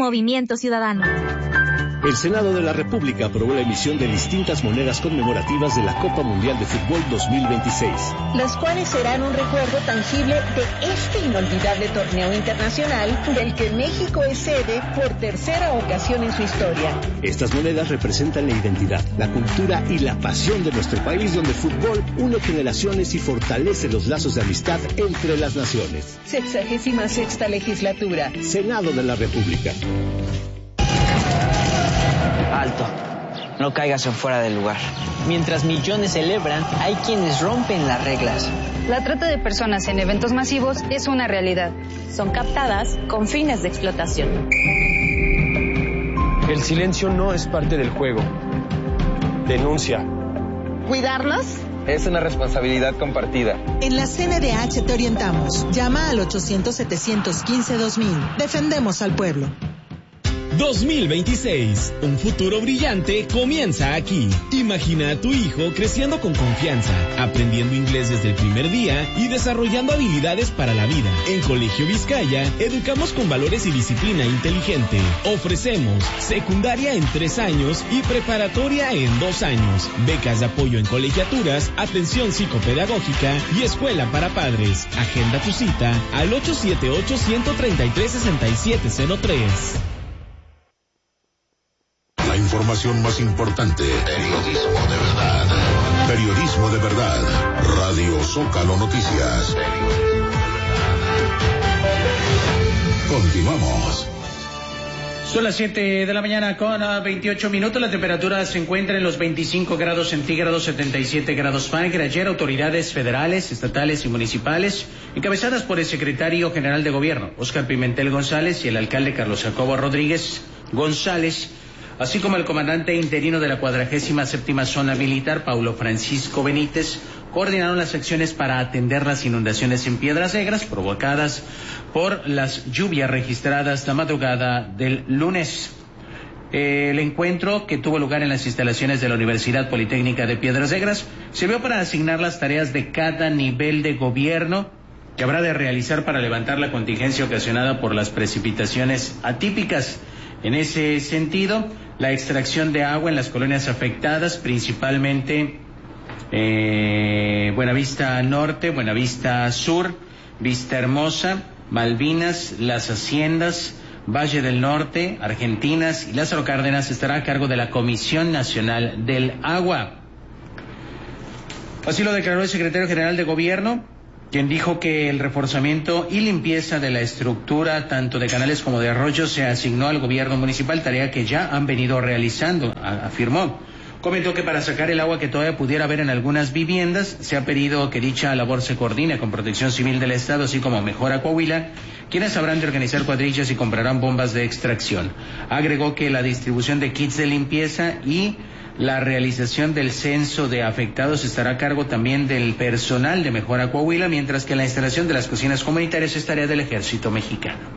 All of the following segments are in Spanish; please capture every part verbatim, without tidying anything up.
Movimiento Ciudadano. El Senado de la República aprobó la emisión de distintas monedas conmemorativas de la Copa Mundial de Fútbol dos mil veintiséis. Las cuales serán un recuerdo tangible de este inolvidable torneo internacional del que México es sede por tercera ocasión en su historia. Estas monedas representan la identidad, la cultura y la pasión de nuestro país, donde el fútbol une generaciones y fortalece los lazos de amistad entre las naciones. Sexagésima sexta legislatura. Senado de la República. Alto, no caigas en fuera del lugar. Mientras millones celebran, hay quienes rompen las reglas. La trata de personas en eventos masivos es una realidad. Son captadas con fines de explotación. El silencio no es parte del juego. Denuncia. ¿Cuidarlos? Es una responsabilidad compartida. En la C N D H te orientamos. Llama al ochocientos, setecientos quince, dos mil. Defendemos al pueblo. dos mil veintiséis. Un futuro brillante comienza aquí. Imagina a tu hijo creciendo con confianza, aprendiendo inglés desde el primer día y desarrollando habilidades para la vida. En Colegio Vizcaya, educamos con valores y disciplina inteligente. Ofrecemos secundaria en tres años y preparatoria en dos años. Becas de apoyo en colegiaturas, atención psicopedagógica y escuela para padres. Agenda tu cita al ocho siete ocho, uno tres tres, seis siete cero tres. La información más importante. Periodismo de verdad. Periodismo de verdad. Radio Zócalo Noticias. Continuamos. Son las siete de la mañana con veintiocho minutos. La temperatura se encuentra en los veinticinco grados centígrados, setenta y siete grados Fahrenheit. Ayer autoridades federales, estatales y municipales, encabezadas por el secretario general de gobierno, Óscar Pimentel González, y el alcalde Carlos Jacobo Rodríguez González, así como el comandante interino de la cuadragésima séptima zona militar, Paulo Francisco Benítez, coordinaron las acciones para atender las inundaciones en Piedras Negras provocadas por las lluvias registradas la madrugada del lunes. El encuentro, que tuvo lugar en las instalaciones de la Universidad Politécnica de Piedras Negras, sirvió para asignar las tareas de cada nivel de gobierno que habrá de realizar para levantar la contingencia ocasionada por las precipitaciones atípicas. En ese sentido, la extracción de agua en las colonias afectadas, principalmente eh, Buenavista Norte, Buenavista Sur, Vista Hermosa, Malvinas, Las Haciendas, Valle del Norte, Argentinas y Lázaro Cárdenas, estará a cargo de la Comisión Nacional del Agua. Así lo declaró el secretario general de Gobierno, quien dijo que el reforzamiento y limpieza de la estructura tanto de canales como de arroyos se asignó al gobierno municipal, tarea que ya han venido realizando, afirmó. Comentó que para sacar el agua que todavía pudiera haber en algunas viviendas, se ha pedido que dicha labor se coordine con Protección Civil del Estado, así como Mejora Coahuila, quienes habrán de organizar cuadrillas y comprarán bombas de extracción. Agregó que la distribución de kits de limpieza y la realización del censo de afectados estará a cargo también del personal de Mejora Coahuila, mientras que la instalación de las cocinas comunitarias es tarea del Ejército Mexicano.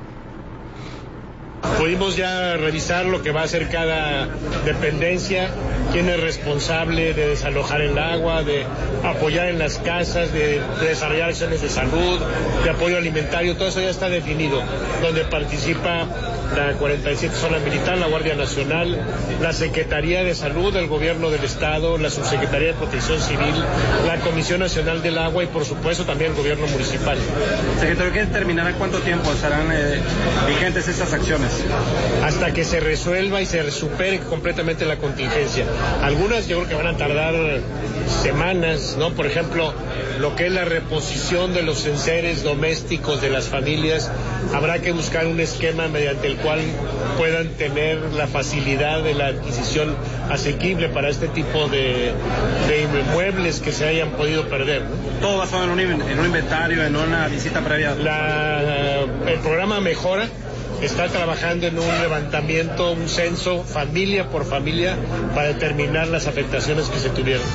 Pudimos ya revisar lo que va a hacer cada dependencia, quién es responsable de desalojar el agua, de apoyar en las casas, de, de desarrollar acciones de salud, de apoyo alimentario, todo eso ya está definido, donde participa la cuarenta y siete Zona Militar, la Guardia Nacional, la Secretaría de Salud del Gobierno del Estado, la Subsecretaría de Protección Civil, la Comisión Nacional del Agua y por supuesto también el Gobierno Municipal. Secretario, ¿qué determinará cuánto tiempo estarán eh, vigentes estas acciones? Hasta que se resuelva y se supere completamente la contingencia. Algunas yo creo que van a tardar semanas, ¿no? Por ejemplo, lo que es la reposición de los enseres domésticos de las familias, habrá que buscar un esquema mediante el cual puedan tener la facilidad de la adquisición asequible para este tipo de, de inmuebles que se hayan podido perder, ¿no? Todo basado en un, en un inventario, en una visita previa. La, el programa Mejora está trabajando en un levantamiento, un censo familia por familia para determinar las afectaciones que se tuvieron.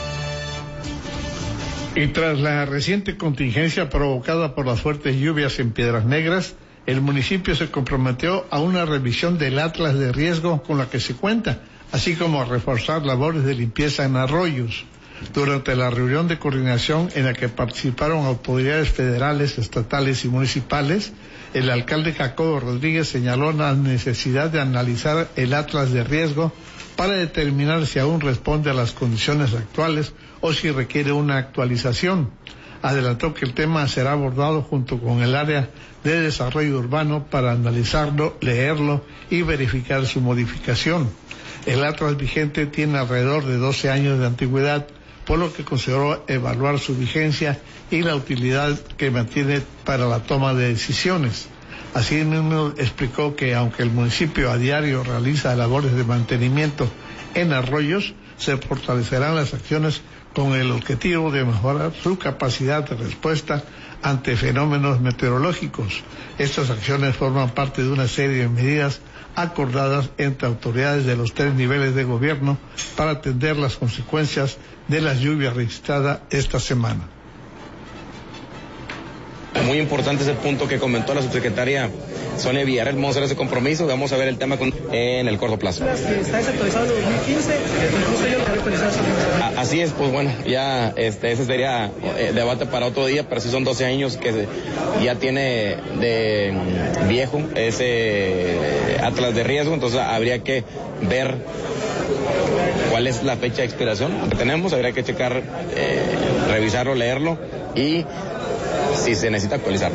Y tras la reciente contingencia provocada por las fuertes lluvias en Piedras Negras, el municipio se comprometió a una revisión del atlas de riesgo con la que se cuenta, así como a reforzar labores de limpieza en arroyos. Durante la reunión de coordinación en la que participaron autoridades federales, estatales y municipales, el alcalde Jacobo Rodríguez señaló la necesidad de analizar el atlas de riesgo para determinar si aún responde a las condiciones actuales o si requiere una actualización. Adelantó que el tema será abordado junto con el área de desarrollo urbano para analizarlo, leerlo y verificar su modificación. El atlas vigente tiene alrededor de doce años de antigüedad, por lo que consideró evaluar su vigencia y la utilidad que mantiene para la toma de decisiones. Asimismo, explicó que aunque el municipio a diario realiza labores de mantenimiento en arroyos, se fortalecerán las acciones con el objetivo de mejorar su capacidad de respuesta ante fenómenos meteorológicos. Estas acciones forman parte de una serie de medidas acordadas entre autoridades de los tres niveles de gobierno para atender las consecuencias de las lluvias registradas esta semana. Muy importante ese punto que comentó la subsecretaria Sonia Villarreal. Vamos a hacer ese compromiso, vamos a ver el tema con, en el corto plazo. Está desactualizado en dos mil quince, incluso yo lo había actualizado. Así es, pues bueno, ya este, ese sería eh, debate para otro día, pero sí son doce años que ya tiene de viejo ese atlas de riesgo, entonces habría que ver cuál es la fecha de expiración que tenemos, habría que checar, eh, revisarlo, leerlo y si se necesita actualizarlo.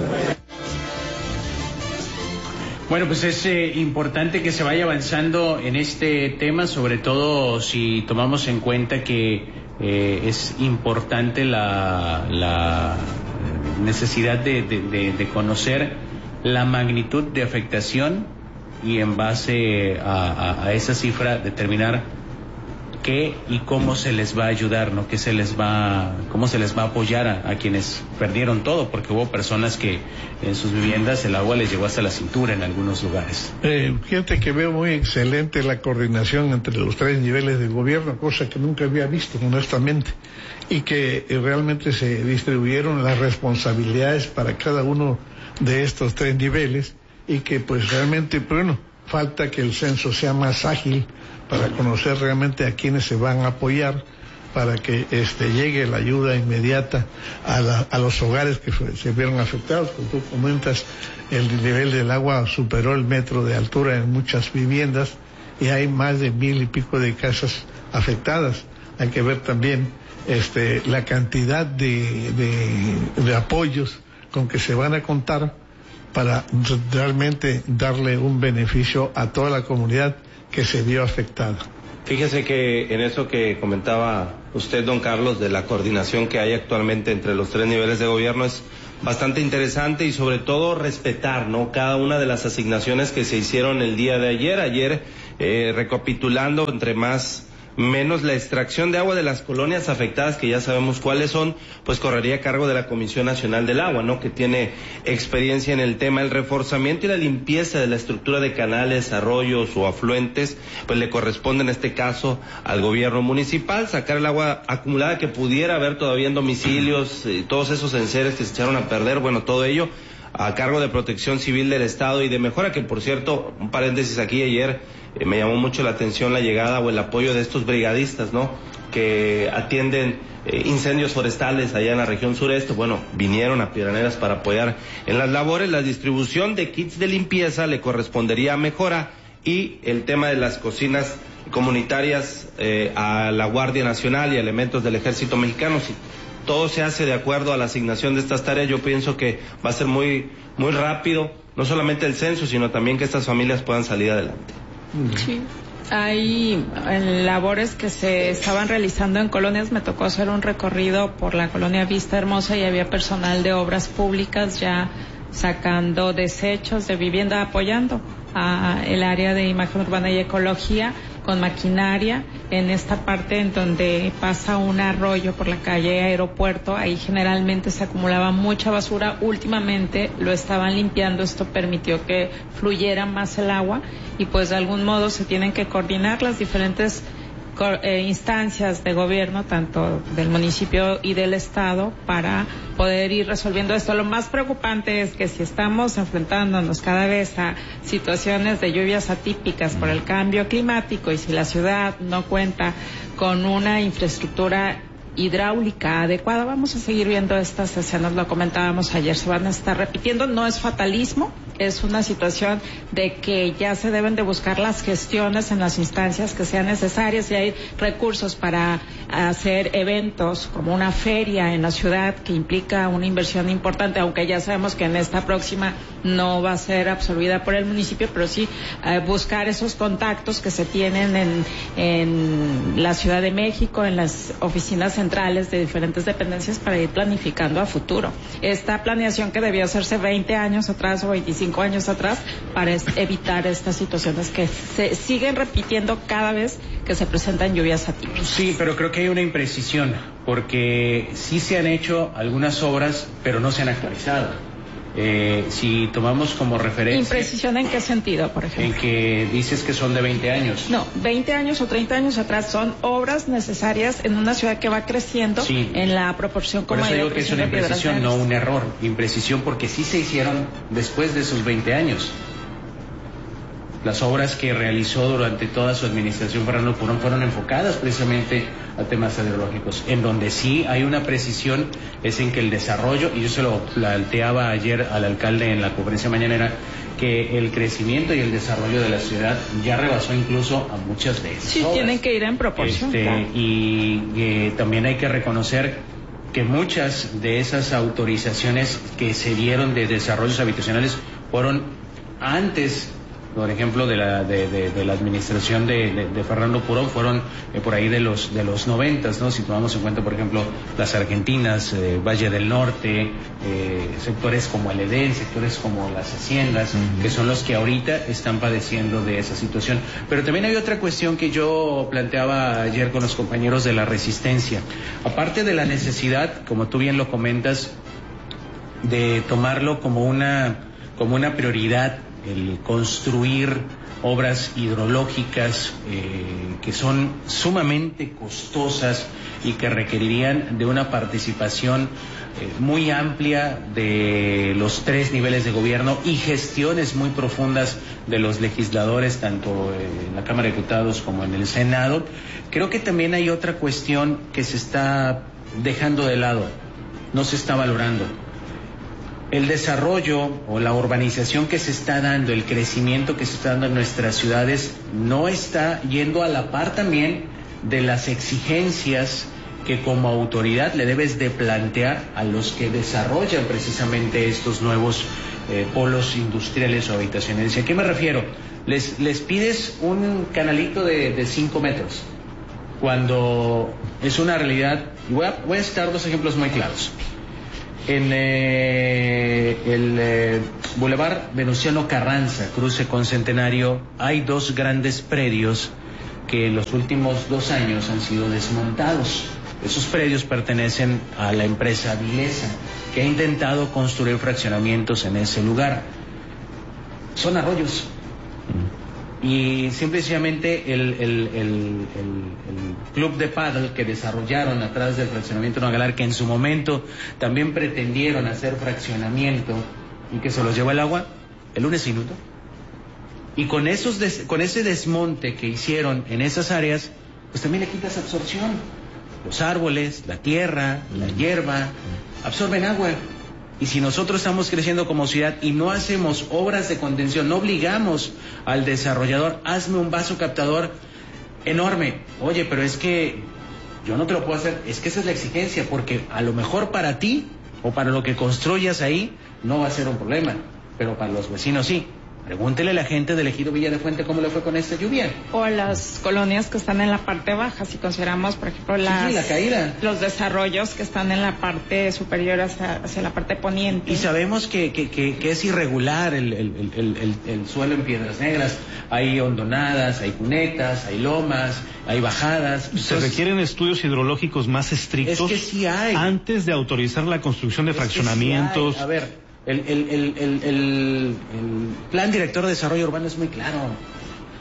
Bueno, pues es eh, importante que se vaya avanzando en este tema, sobre todo si tomamos en cuenta que eh, es importante la, la necesidad de, de, de, de conocer la magnitud de afectación y en base a, a, a esa cifra determinar qué y cómo se les va a ayudar, ¿no? Qué se les va, cómo se les va a apoyar a, a quienes perdieron todo, porque hubo personas que en sus viviendas el agua les llegó hasta la cintura en algunos lugares. Eh, fíjate que veo muy excelente la coordinación entre los tres niveles de gobierno, cosa que nunca había visto, honestamente, y que eh, realmente se distribuyeron las responsabilidades para cada uno de estos tres niveles y que pues realmente, bueno, falta que el censo sea más ágil para conocer realmente a quienes se van a apoyar, para que este llegue la ayuda inmediata a, la, a los hogares que fue, se vieron afectados. Como tú comentas, el nivel del agua superó el metro de altura en muchas viviendas y hay más de mil y pico de casas afectadas. Hay que ver también este la cantidad de, de, de apoyos con que se van a contar para realmente darle un beneficio a toda la comunidad que se vio afectada. Fíjese que en eso que comentaba usted, don Carlos, de la coordinación que hay actualmente entre los tres niveles de gobierno es bastante interesante y sobre todo respetar, ¿no?, cada una de las asignaciones que se hicieron el día de ayer. Ayer, eh, recapitulando, entre más menos la extracción de agua de las colonias afectadas, que ya sabemos cuáles son, pues correría a cargo de la Comisión Nacional del Agua, ¿no?, que tiene experiencia en el tema. El reforzamiento y la limpieza de la estructura de canales, arroyos o afluentes, pues le corresponde en este caso al gobierno municipal. Sacar el agua acumulada que pudiera haber todavía en domicilios, eh, todos esos enseres que se echaron a perder, bueno, todo ello a cargo de Protección Civil del Estado y de Mejora, que por cierto, un paréntesis aquí, ayer eh, me llamó mucho la atención la llegada o el apoyo de estos brigadistas, ¿no?, que atienden eh, incendios forestales allá en la región sureste. Bueno, vinieron a Piedraneras para apoyar en las labores. La distribución de kits de limpieza le correspondería a Mejora y el tema de las cocinas comunitarias eh, a la Guardia Nacional y elementos del Ejército Mexicano. Si todo se hace de acuerdo a la asignación de estas tareas, yo pienso que va a ser muy, muy rápido, no solamente el censo, sino también que estas familias puedan salir adelante. Sí. Hay labores que se estaban realizando en colonias. Me tocó hacer un recorrido por la colonia Vista Hermosa y había personal de obras públicas ya sacando desechos de vivienda, apoyando a el área de imagen urbana y ecología con maquinaria en esta parte en donde pasa un arroyo por la calle Aeropuerto. Ahí generalmente se acumulaba mucha basura. Últimamente lo estaban limpiando. Esto permitió que fluyera más el agua y pues de algún modo se tienen que coordinar las diferentes eh, instancias de gobierno, tanto del municipio y del estado, para poder ir resolviendo esto. Lo más preocupante es que si estamos enfrentándonos cada vez a situaciones de lluvias atípicas por el cambio climático y si la ciudad no cuenta con una infraestructura hidráulica adecuada. Vamos a seguir viendo estas escenas, lo comentábamos ayer, se van a estar repitiendo. No es fatalismo, es una situación de que ya se deben de buscar las gestiones en las instancias que sean necesarias, y hay recursos para hacer eventos como una feria en la ciudad que implica una inversión importante, aunque ya sabemos que en esta próxima no va a ser absorbida por el municipio, pero sí eh, buscar esos contactos que se tienen en, en la Ciudad de México, en las oficinas centrales de diferentes dependencias, para ir planificando a futuro. Esta planeación que debió hacerse veinte años atrás o veinticinco años atrás para evitar estas situaciones que se siguen repitiendo cada vez que se presentan lluvias atípicas. Sí, pero creo que hay una imprecisión, porque sí se han hecho algunas obras, pero no se han actualizado. Eh, si tomamos como referencia... ¿Imprecisión en qué sentido, por ejemplo? En que dices que son de veinte años. No, veinte años o treinta años atrás son obras necesarias en una ciudad que va creciendo, sí, en la proporción como... Por eso digo que es una imprecisión, no un error. Imprecisión porque sí se hicieron después de esos veinte años. Las obras que realizó durante toda su administración Fernando Purón fueron enfocadas precisamente a temas hidrológicos. En donde sí hay una precisión es en que el desarrollo, y yo se lo planteaba ayer al alcalde en la conferencia mañanera, que el crecimiento y el desarrollo de la ciudad ya rebasó incluso a muchas de esas Sí, obras. Tienen que ir en proporción. Este, claro. Y eh, también hay que reconocer que muchas de esas autorizaciones que se dieron de desarrollos habitacionales fueron antes, por ejemplo, de la de, de, de la administración de, de, de Fernando Purón, fueron eh, por ahí de los de los noventas, ¿no? Si tomamos en cuenta, por ejemplo, las Argentinas, eh, Valle del Norte, eh, sectores como el Edén, sectores como las haciendas, uh-huh, que son los que ahorita están padeciendo de esa situación. Pero también hay otra cuestión que yo planteaba ayer con los compañeros de la Resistencia. Aparte de la necesidad, como tú bien lo comentas, de tomarlo como una como una prioridad, el construir obras hidrológicas eh, que son sumamente costosas y que requerirían de una participación eh, muy amplia de los tres niveles de gobierno y gestiones muy profundas de los legisladores, tanto en la Cámara de Diputados como en el Senado. Creo que también hay otra cuestión que se está dejando de lado, no se está valorando. El desarrollo o la urbanización que se está dando, el crecimiento que se está dando en nuestras ciudades, no está yendo a la par también de las exigencias que como autoridad le debes de plantear a los que desarrollan precisamente estos nuevos eh, polos industriales o habitacionales. ¿A qué me refiero? Les, les pides un canalito de, de cinco metros, cuando es una realidad. Voy a, voy a citar dos ejemplos muy claros. En eh, el eh, Boulevard Venustiano Carranza, cruce con Centenario, hay dos grandes predios que en los últimos dos años han sido desmontados. Esos predios pertenecen a la empresa Vilesa, que ha intentado construir fraccionamientos en ese lugar. Son arroyos. Y simplemente el, el, el, el, el club de pádel que desarrollaron atrás del fraccionamiento Nogalar, que en su momento también pretendieron hacer fraccionamiento y que se los llevó el agua, el lunes inundó. Y con esos des, con ese desmonte que hicieron en esas áreas, pues también le quitas absorción. Los árboles, la tierra, la hierba, absorben agua. Y si nosotros estamos creciendo como ciudad y no hacemos obras de contención, no obligamos al desarrollador, hazme un vaso captador enorme. Oye, pero es que yo no te lo puedo hacer. Es que esa es la exigencia, porque a lo mejor para ti o para lo que construyas ahí no va a ser un problema, pero para los vecinos sí. Pregúntele a la gente del ejido Villa de Fuente cómo le fue con esta lluvia. O a las colonias que están en la parte baja, si consideramos, por ejemplo, las, sí, la caída. Los desarrollos que están en la parte superior hacia, hacia la parte poniente. Y sabemos que, que, que, que es irregular el, el, el, el, el suelo en Piedras Negras. Hay hondonadas, hay cunetas, hay lomas, hay bajadas. Se Entonces, requieren estudios hidrológicos más estrictos. Es que sí hay. Antes de autorizar la construcción de es fraccionamientos. Que sí hay. A ver. El, el, el, el, el, el plan director de desarrollo urbano es muy claro.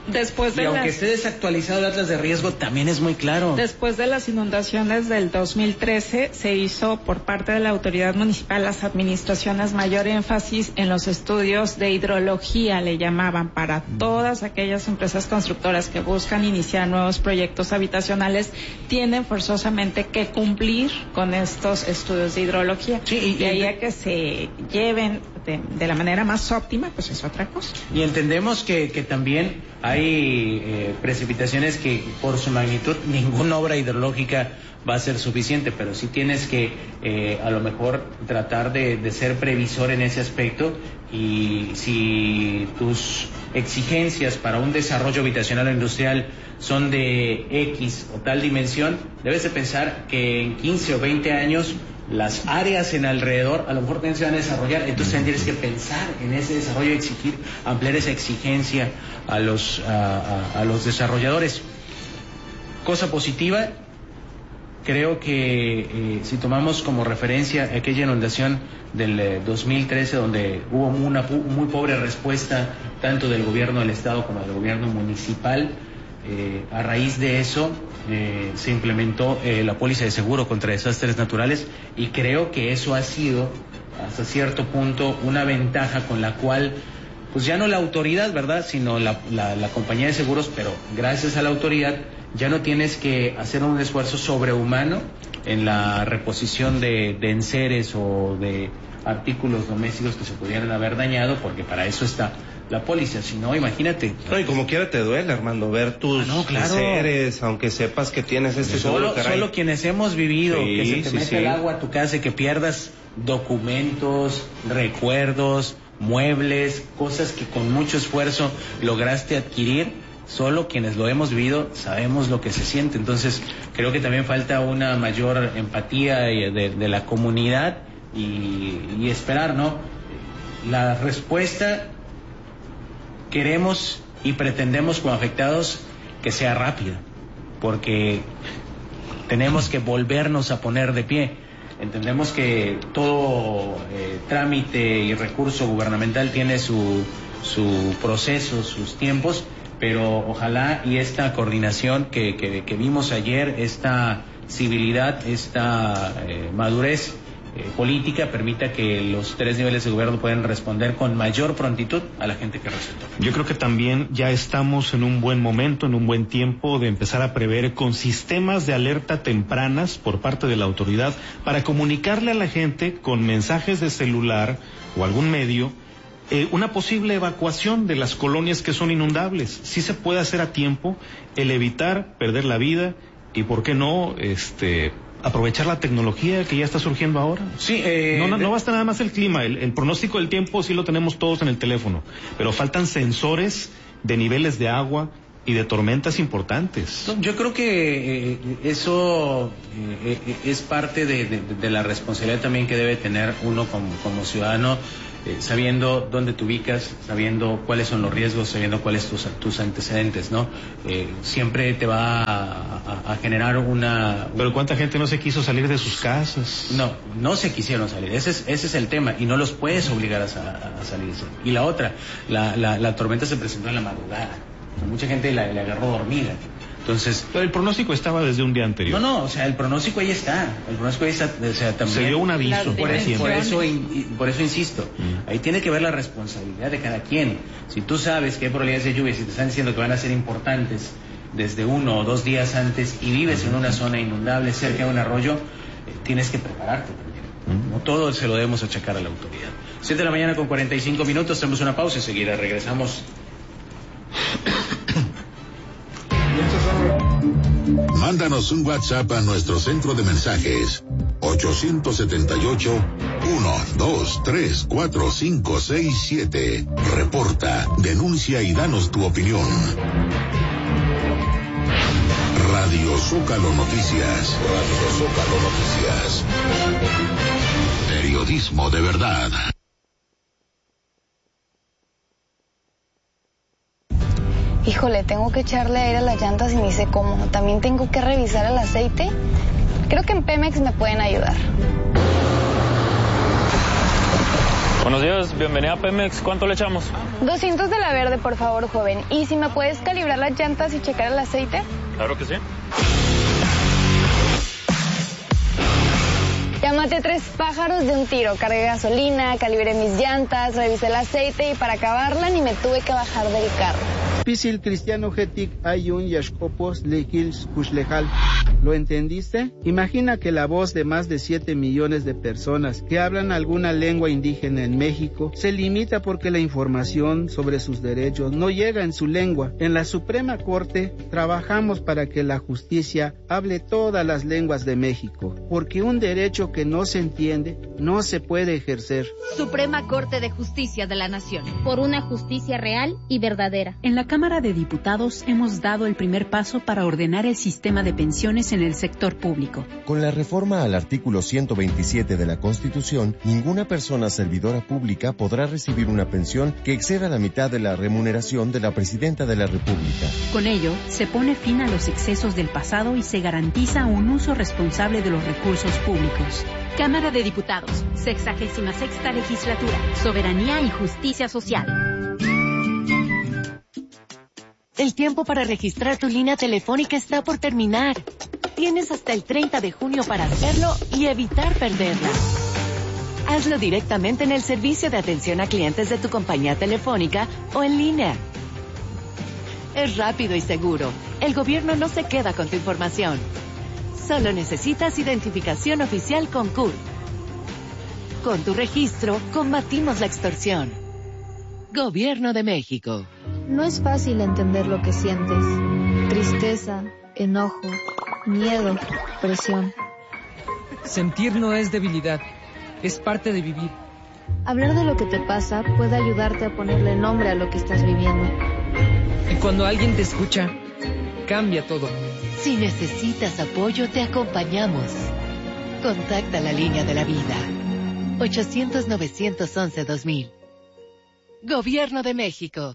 Después de y aunque las... esté desactualizado el atlas de riesgo, también es muy claro. Después de las inundaciones del dos mil trece, se hizo por parte de la autoridad municipal, las administraciones, mayor énfasis en los estudios de hidrología, le llamaban, para todas aquellas empresas constructoras que buscan iniciar nuevos proyectos habitacionales, tienen forzosamente que cumplir con estos estudios de hidrología. Sí, y, de ahí y, a que se lleven de, de la manera más óptima, pues es otra cosa. Y entendemos que, que también hay eh, precipitaciones que por su magnitud ninguna obra hidrológica va a ser suficiente, pero sí tienes que eh, a lo mejor tratar de, de ser previsor en ese aspecto, y si tus exigencias para un desarrollo habitacional o industrial son de X o tal dimensión, debes de pensar que en quince o veinte años las áreas en alrededor a lo mejor también se van a desarrollar, entonces tienes que pensar en ese desarrollo y exigir, ampliar esa exigencia a los, a, a, a los desarrolladores. Cosa positiva, creo que eh, si tomamos como referencia aquella inundación del eh, dos mil trece, donde hubo una muy pobre respuesta tanto del gobierno del estado como del gobierno municipal, eh, a raíz de eso eh, se implementó eh, la póliza de seguro contra desastres naturales, y creo que eso ha sido hasta cierto punto una ventaja con la cual, pues ya no la autoridad, ¿verdad?, sino la, la, la compañía de seguros, pero gracias a la autoridad ya no tienes que hacer un esfuerzo sobrehumano en la reposición de, de enseres o de artículos domésticos que se pudieran haber dañado, porque para eso está la póliza. Si no, imagínate. No, y como quiera te duele, Armando, ver tus ah, no, claro. enseres, aunque sepas que tienes este solo, seguro. Solo quienes hemos vivido sí, que se te sí, mete sí. el agua a tu casa y que pierdas documentos, recuerdos, muebles, cosas que con mucho esfuerzo lograste adquirir, solo quienes lo hemos vivido sabemos lo que se siente. Entonces creo que también falta una mayor empatía de, de la comunidad y, y esperar, ¿no? La respuesta queremos y pretendemos como afectados que sea rápida, porque tenemos que volvernos a poner de pie. Entendemos que todo eh, trámite y recurso gubernamental tiene su, su proceso, sus tiempos, pero ojalá y esta coordinación que, que, que vimos ayer, esta civilidad, esta eh, madurez eh, política permita que los tres niveles de gobierno puedan responder con mayor prontitud a la gente que resultó. Yo creo que también ya estamos en un buen momento, en un buen tiempo de empezar a prever con sistemas de alerta tempranas por parte de la autoridad para comunicarle a la gente con mensajes de celular o algún medio Eh, una posible evacuación de las colonias que son inundables. Sí se puede hacer a tiempo el evitar perder la vida y, ¿por qué no, este, aprovechar la tecnología que ya está surgiendo ahora? Sí, eh, no, no, no basta nada más el clima, el, el pronóstico del tiempo sí lo tenemos todos en el teléfono, pero faltan sensores de niveles de agua y de tormentas importantes. Yo creo que eh, eso eh, eh, es parte de, de, de la responsabilidad también que debe tener uno como, como ciudadano, eh, sabiendo dónde te ubicas, sabiendo cuáles son los riesgos, sabiendo cuáles tus tus antecedentes, ¿no? Eh, siempre te va a, a, a generar una... Pero ¿cuánta gente no se quiso salir de sus casas? No, no se quisieron salir, ese es, ese es el tema, y no los puedes obligar a, a, a salirse. Y la otra, la, la, la tormenta se presentó en la madrugada. Mucha gente la, la agarró dormida. Entonces, pero el pronóstico estaba desde un día anterior. No, no, o sea, el pronóstico ahí está. El pronóstico ahí está, o sea, también. Se dio un aviso. Por eso, por eso, por eso insisto. Mm. Ahí tiene que ver la responsabilidad de cada quien. Si tú sabes que hay probabilidades de lluvia, si te están diciendo que van a ser importantes desde uno o dos días antes y vives en una zona inundable cerca de un arroyo, eh, tienes que prepararte también. Mm. No todo se lo debemos achacar a la autoridad. siete de la mañana con cuarenta y cinco minutos, hacemos una pausa, enseguida regresamos. Mándanos un WhatsApp a nuestro centro de mensajes ocho siete ocho, uno dos tres cuatro cinco seis siete. Reporta, denuncia y danos tu opinión. Radio Zócalo Noticias. Radio Zócalo Noticias. Periodismo de verdad. Híjole, tengo que echarle aire a las llantas y ni sé cómo. También tengo que revisar el aceite. Creo que en Pemex me pueden ayudar. Buenos días, bienvenida a Pemex. ¿Cuánto le echamos? doscientos de la verde, por favor, joven. ¿Y si me puedes calibrar las llantas y checar el aceite? Claro que sí. Ya maté tres pájaros de un tiro. Cargué gasolina, calibré mis llantas, revisé el aceite y para acabarla ni me tuve que bajar del carro. Pisil cristiano getic ayun yashkopos lehils kushlejal. ¿Lo entendiste? Imagina que la voz de más de siete millones de personas que hablan alguna lengua indígena en México se limita porque la información sobre sus derechos no llega en su lengua. En la Suprema Corte trabajamos para que la justicia hable todas las lenguas de México, porque un derecho que no se entiende no se puede ejercer. Suprema Corte de Justicia de la Nación. Por una justicia real y verdadera. En la Cámara de Diputados hemos dado el primer paso para ordenar el sistema de pensiones en el sector público. Con la reforma al artículo ciento veintisiete de la Constitución, ninguna persona servidora pública podrá recibir una pensión que exceda la mitad de la remuneración de la Presidenta de la República. Con ello, se pone fin a los excesos del pasado y se garantiza un uso responsable de los recursos públicos. Cámara de Diputados, sexagésima sexta legislatura, soberanía y justicia social. El tiempo para registrar tu línea telefónica está por terminar. Tienes hasta el treinta de junio para hacerlo y evitar perderla. Hazlo directamente en el servicio de atención a clientes de tu compañía telefónica o en línea. Es rápido y seguro. El gobierno no se queda con tu información. Solo necesitas identificación oficial con C U R. Con tu registro, combatimos la extorsión. Gobierno de México. No es fácil entender lo que sientes. Tristeza, enojo, miedo, presión. Sentir no es debilidad, es parte de vivir. Hablar de lo que te pasa puede ayudarte a ponerle nombre a lo que estás viviendo. Y cuando alguien te escucha, cambia todo. Si necesitas apoyo, te acompañamos. Contacta la línea de la vida. ochocientos, novecientos once, dos mil. Gobierno de México.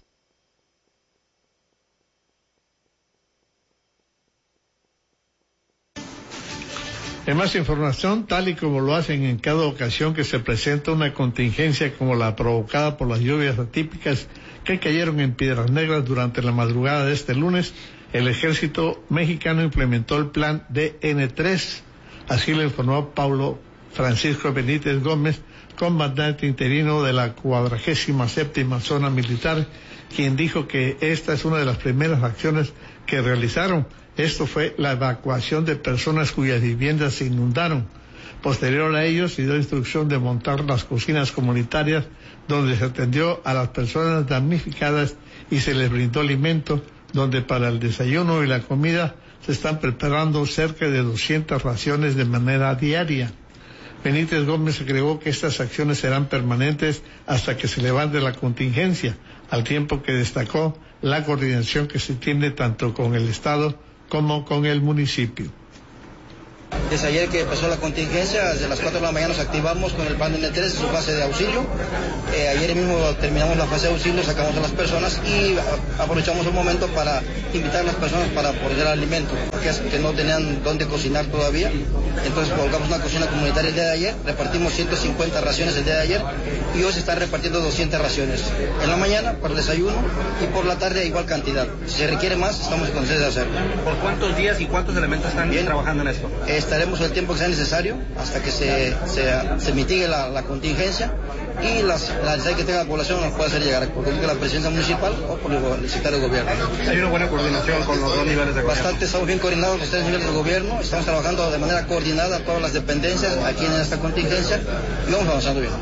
En más información, tal y como lo hacen en cada ocasión que se presenta una contingencia como la provocada por las lluvias atípicas que cayeron en Piedras Negras durante la madrugada de este lunes, el ejército mexicano implementó el plan D N tres. Así lo informó Paulo Francisco Benítez Gómez, comandante interino de la cuadragésima séptima zona militar, quien dijo que esta es una de las primeras acciones que realizaron. Esto fue la evacuación de personas cuyas viviendas se inundaron. Posterior a ello, se dio instrucción de montar las cocinas comunitarias donde se atendió a las personas damnificadas y se les brindó alimento, donde para el desayuno y la comida se están preparando cerca de doscientas raciones de manera diaria. Benítez Gómez agregó que estas acciones serán permanentes hasta que se levante la contingencia, al tiempo que destacó la coordinación que se tiene tanto con el Estado como con el municipio. Desde ayer que empezó la contingencia, desde las cuatro de la mañana nos activamos con el plan D N tres en su fase de auxilio. Eh, ayer mismo terminamos la fase de auxilio, sacamos a las personas y aprovechamos el momento para invitar a las personas para poner alimento, porque es que no tenían dónde cocinar todavía. Entonces colocamos una cocina comunitaria el día de ayer, repartimos ciento cincuenta raciones el día de ayer y hoy se están repartiendo doscientas raciones. En la mañana para el desayuno y por la tarde igual cantidad. Si se requiere más, estamos conscientes de hacerlo. ¿Por cuántos días y cuántos elementos están Bien, trabajando en esto? Estaremos el tiempo que sea necesario hasta que se, se, se mitigue la, la contingencia y las, la necesidad que tenga la población nos puede hacer llegar, porque es la presidencia municipal o por el secretario de gobierno. ¿Hay una buena coordinación con los dos niveles de gobierno? Bastante, estamos bien coordinados los tres niveles de gobierno, estamos trabajando de manera coordinada todas las dependencias aquí en esta contingencia y vamos avanzando bien.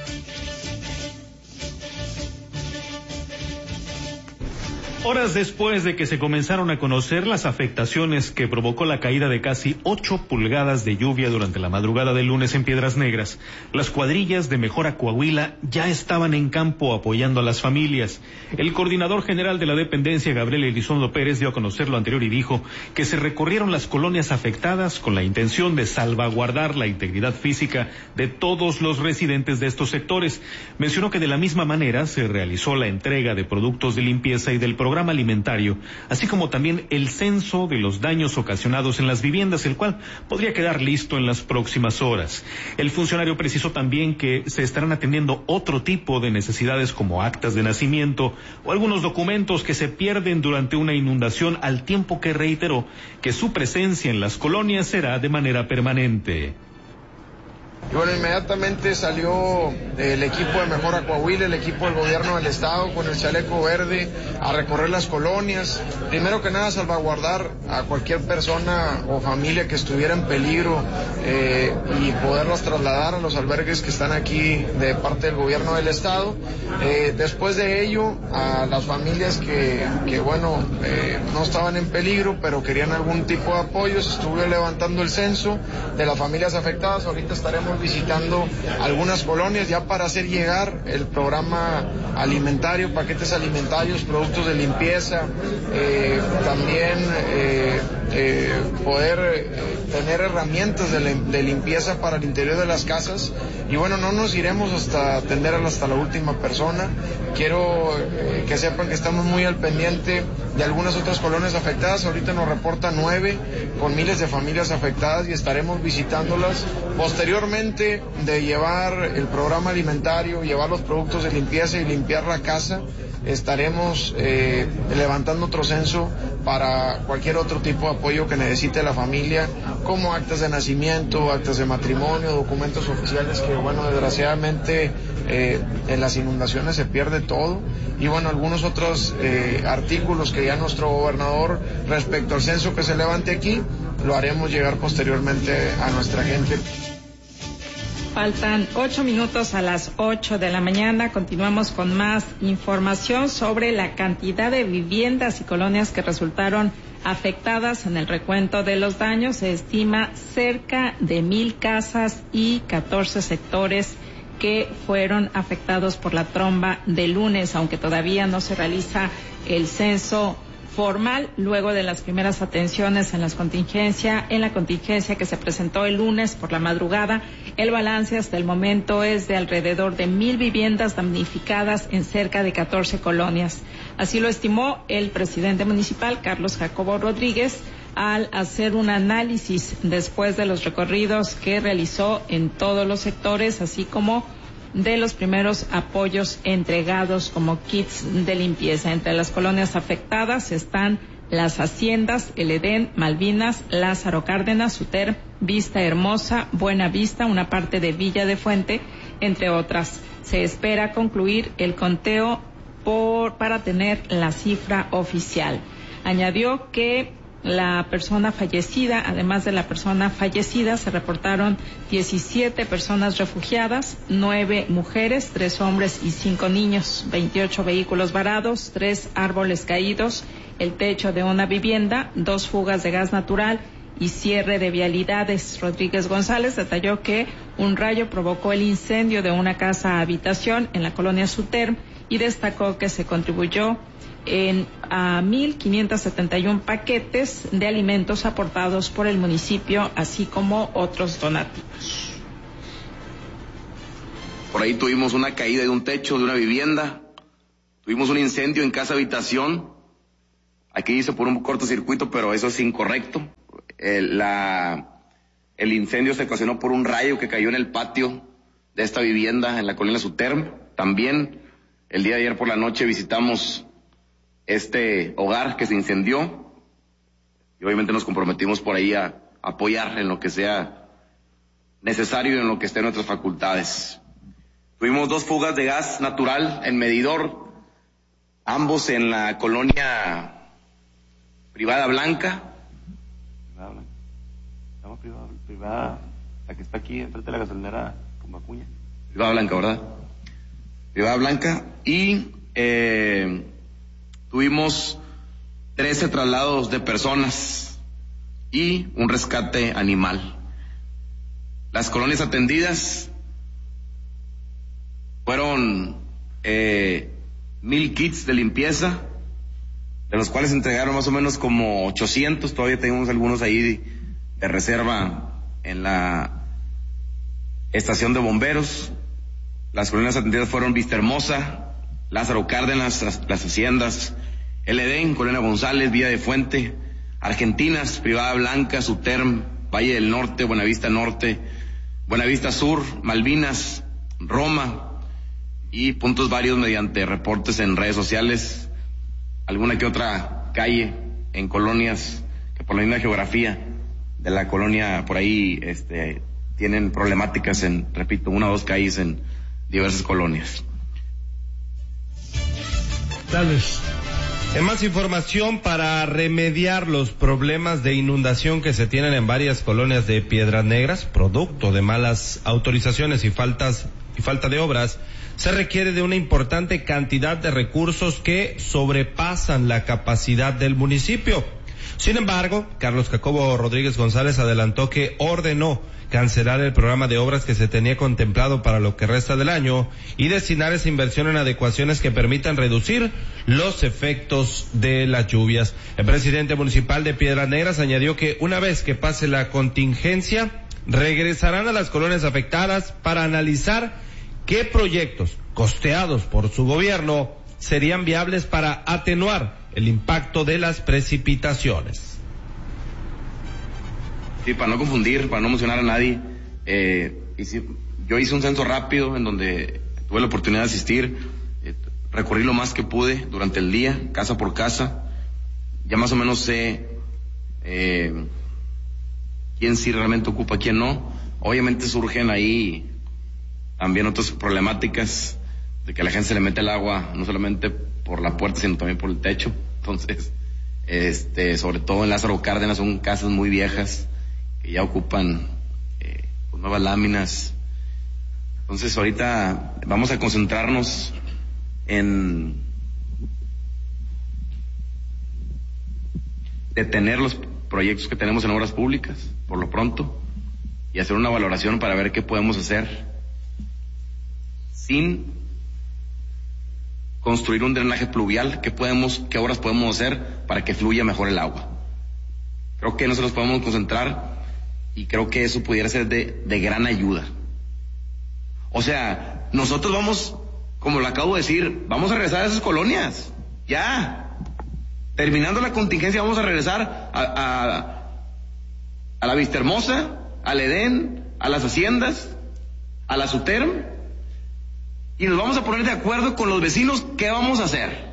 Horas después de que se comenzaron a conocer las afectaciones que provocó la caída de casi ocho pulgadas de lluvia durante la madrugada del lunes en Piedras Negras, las cuadrillas de Mejora Coahuila ya estaban en campo apoyando a las familias. El coordinador general de la dependencia, Gabriel Elizondo Pérez, dio a conocer lo anterior y dijo que se recorrieron las colonias afectadas con la intención de salvaguardar la integridad física de todos los residentes de estos sectores. Mencionó que de la misma manera se realizó la entrega de productos de limpieza y del programa programa alimentario, así como también el censo de los daños ocasionados en las viviendas, el cual podría quedar listo en las próximas horas. El funcionario precisó también que se estarán atendiendo otro tipo de necesidades como actas de nacimiento o algunos documentos que se pierden durante una inundación, al tiempo que reiteró que su presencia en las colonias será de manera permanente. Y bueno, inmediatamente salió el equipo de Mejora Coahuila, el equipo del gobierno del estado con el chaleco verde a recorrer las colonias. Primero que nada, salvaguardar a cualquier persona o familia que estuviera en peligro eh, y poderlas trasladar a los albergues que están aquí de parte del gobierno del estado. Eh, después de ello, a las familias que, que bueno, eh, no estaban en peligro, pero querían algún tipo de apoyo, se estuvo levantando el censo de las familias afectadas. Ahorita estaremos visitando algunas colonias ya para hacer llegar el programa alimentario, paquetes alimentarios, productos de limpieza, eh, también eh, eh, poder eh, tener herramientas de, de limpieza para el interior de las casas. Y bueno, no nos iremos hasta atender hasta la última persona. Quiero eh, que sepan que estamos muy al pendiente de algunas otras colonias afectadas. Ahorita nos reporta nueve con miles de familias afectadas y estaremos visitándolas. Posteriormente de llevar el programa alimentario, llevar los productos de limpieza y limpiar la casa, estaremos eh, levantando otro censo para cualquier otro tipo de apoyo que necesite la familia, como actas de nacimiento, actas de matrimonio, documentos oficiales que, bueno, desgraciadamente eh, en las inundaciones se pierde todo, y bueno, algunos otros eh, artículos que ya nuestro gobernador, respecto al censo que se levante aquí, lo haremos llegar posteriormente a nuestra gente. Faltan ocho minutos a las ocho de la mañana. Continuamos con más información sobre la cantidad de viviendas y colonias que resultaron afectadas en el recuento de los daños. Se estima cerca de mil casas y catorce sectores que fueron afectados por la tromba de lunes, aunque todavía no se realiza el censo formal luego de las primeras atenciones en las contingencia, en la contingencia que se presentó el lunes por la madrugada. El balance hasta el momento es de alrededor de mil viviendas damnificadas en cerca de catorce colonias. Así lo estimó el presidente municipal, Carlos Jacobo Rodríguez, al hacer un análisis después de los recorridos que realizó en todos los sectores, así como de los primeros apoyos entregados como kits de limpieza. Entre las colonias afectadas están Las Haciendas, El Edén, Malvinas, Lázaro Cárdenas, Suter, Vista Hermosa, Buena Vista, una parte de Villa de Fuente, entre otras. Se espera concluir el conteo por, para tener la cifra oficial. Añadió que la persona fallecida, además de la persona fallecida, se reportaron diecisiete personas refugiadas, nueve mujeres, tres hombres y cinco niños, veintiocho vehículos varados, tres árboles caídos, el techo de una vivienda, dos fugas de gas natural y cierre de vialidades. Rodríguez González detalló que un rayo provocó el incendio de una casa habitación en la colonia Suter y destacó que se contribuyó en a mil quinientos setenta y uno paquetes de alimentos aportados por el municipio, así como otros donativos. Por ahí tuvimos una caída de un techo de una vivienda, tuvimos un incendio en casa habitación, aquí dice por un cortocircuito, pero eso es incorrecto. El, la, el incendio se ocasionó por un rayo que cayó en el patio de esta vivienda en la colonia Suterm. También el día de ayer por la noche visitamos este hogar que se incendió y obviamente nos comprometimos por ahí a apoyar en lo que sea necesario y en lo que esté en nuestras facultades. Tuvimos dos fugas de gas natural en medidor, ambos en la colonia Privada Blanca. Privada Blanca. Estamos privada, privada, la que está aquí enfrente de la gasolinera con Bacuña. Privada Blanca, ¿verdad? Privada Blanca y eh, tuvimos trece traslados de personas y un rescate animal. Las colonias atendidas fueron eh, mil kits de limpieza, de los cuales entregaron más o menos como ochocientos. Todavía tenemos algunos ahí de, de reserva en la estación de bomberos. Las colonias atendidas fueron Vista Hermosa, Lázaro Cárdenas, Las Haciendas, El Edén, Colonia González, Villa de Fuente, Argentinas, Privada Blanca, Suterm, Valle del Norte, Buenavista Norte, Buenavista Sur, Malvinas, Roma y puntos varios mediante reportes en redes sociales, alguna que otra calle en colonias que por la misma geografía de la colonia por ahí este, tienen problemáticas en, repito, una o dos calles en diversas colonias. Tales. En más información, para remediar los problemas de inundación que se tienen en varias colonias de Piedras Negras, producto de malas autorizaciones y faltas y falta de obras, se requiere de una importante cantidad de recursos que sobrepasan la capacidad del municipio. Sin embargo, Carlos Jacobo Rodríguez González adelantó que ordenó cancelar el programa de obras que se tenía contemplado para lo que resta del año y destinar esa inversión en adecuaciones que permitan reducir los efectos de las lluvias. El presidente municipal de Piedras Negras añadió que una vez que pase la contingencia, regresarán a las colonias afectadas para analizar qué proyectos costeados por su gobierno serían viables para atenuar el impacto de las precipitaciones. Sí, para no confundir, para no emocionar a nadie, eh, hice, yo hice un censo rápido en donde tuve la oportunidad de asistir, eh, recorrí lo más que pude durante el día, casa por casa, ya más o menos sé eh, quién sí realmente ocupa, quién no. Obviamente surgen ahí también otras problemáticas de que a la gente se le mete el agua no solamente por la puerta sino también por el techo. Entonces, este, sobre todo en Lázaro Cárdenas son casas muy viejas que ya ocupan eh, pues nuevas láminas. Entonces ahorita vamos a concentrarnos en detener los proyectos que tenemos en obras públicas por lo pronto y hacer una valoración para ver qué podemos hacer sin construir un drenaje pluvial, qué podemos, qué obras podemos hacer para que fluya mejor el agua. Creo que nosotros podemos concentrar y creo que eso pudiera ser de, de gran ayuda. O sea, nosotros vamos, como lo acabo de decir, vamos a regresar a esas colonias, ya. Terminando la contingencia vamos a regresar a, a, a la Vista Hermosa, al Edén, a las haciendas, a la Suterm, y nos vamos a poner de acuerdo con los vecinos qué vamos a hacer,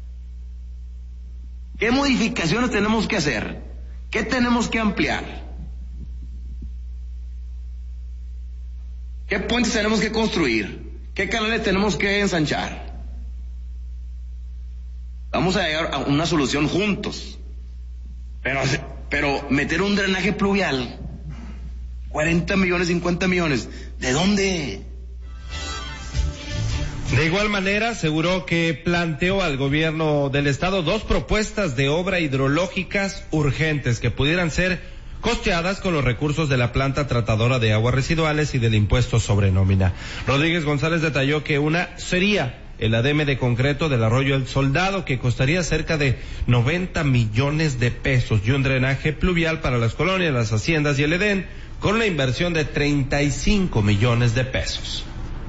qué modificaciones tenemos que hacer, qué tenemos que ampliar, qué puentes tenemos que construir, qué canales tenemos que ensanchar. Vamos a llegar a una solución juntos, pero, pero meter un drenaje pluvial, cuarenta millones, cincuenta millones, ¿de dónde? De igual manera, aseguró que planteó al gobierno del estado dos propuestas de obra hidrológicas urgentes que pudieran ser costeadas con los recursos de la planta tratadora de aguas residuales y del impuesto sobre nómina. Rodríguez González detalló que una sería el ademe de concreto del arroyo El Soldado, que costaría cerca de noventa millones de pesos, y un drenaje pluvial para las colonias, las haciendas y el Edén, con una inversión de treinta y cinco millones de pesos.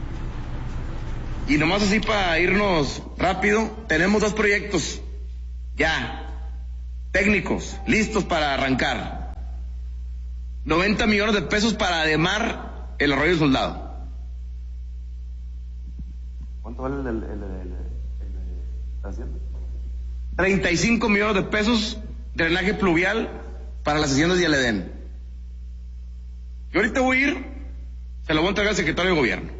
Y nomás así para irnos rápido, tenemos dos proyectos ya, técnicos, listos para arrancar. noventa millones de pesos para ademar el arroyo del Soldado. ¿Cuánto vale el, el, el, el, el hacienda? treinta y cinco millones de pesos drenaje pluvial para las haciendas y el Edén. Yo ahorita voy a ir, se lo voy a entregar al secretario de gobierno.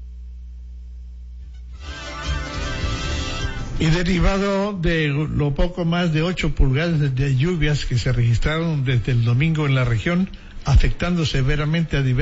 Y derivado de lo poco más de ocho pulgadas de lluvias que se registraron desde el domingo en la región, afectando severamente a diversos